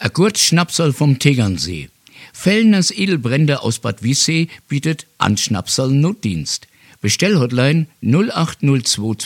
A Kurzschnapsal vom Tegernsee. Fellners Edelbrände aus Bad Wiessee bietet Anschnapsal Notdienst. Bestellhotline 08022